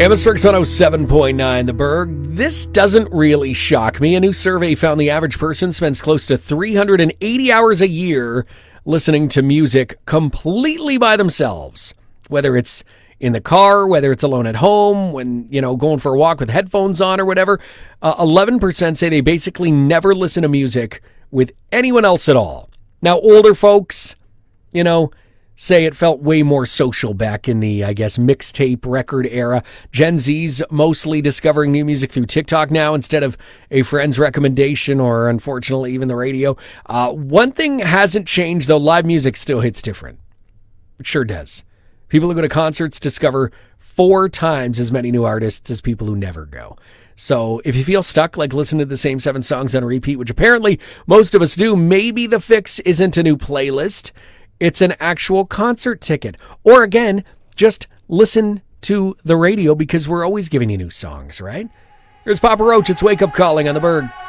Amherst 107.9 The Berg. This doesn't really shock me. A new survey found the average person spends close to 380 hours a year listening to music completely by themselves. Whether it's in the car, whether it's alone at home, when, going for a walk with headphones on or whatever. 11% say they basically never listen to music with anyone else at all. Now, older folks, say it felt way more social back in the, mixtape record era. Gen Z's mostly discovering new music through TikTok now instead of a friend's recommendation or, unfortunately, even the radio. One thing hasn't changed, though. Live music still hits different. It sure does. People who go to concerts discover 4 times as many new artists as people who never go. So if you feel stuck, like listening to the same 7 songs on repeat, which apparently most of us do, maybe the fix isn't a new playlist. It's an actual concert ticket. Or again, just listen to the radio because we're always giving you new songs, right? Here's Papa Roach. It's Wake Up Calling on the Berg.